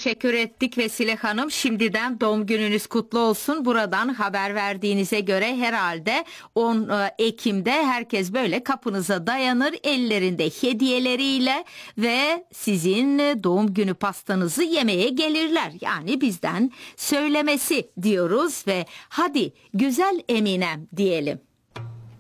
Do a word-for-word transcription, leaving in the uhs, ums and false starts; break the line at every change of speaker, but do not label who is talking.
teşekkür ettik Vesile Hanım. Şimdiden doğum gününüz kutlu olsun. Buradan haber verdiğinize göre herhalde on Ekim'de herkes böyle kapınıza dayanır ellerinde hediyeleriyle ve sizin doğum günü pastanızı yemeye gelirler. Yani bizden söylemesi diyoruz ve hadi güzel Eminem diyelim.